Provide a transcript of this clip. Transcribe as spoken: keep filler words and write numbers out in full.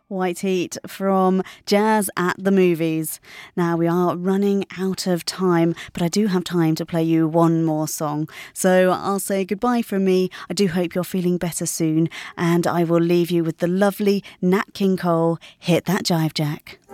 White Heat from Jazz at the Movies. Now we are running out of time, but I do have time to play you one more song. So I'll say goodbye from me. I do hope you're feeling better soon, and I will leave you with the lovely Nat King Cole, Hit That Jive Jack.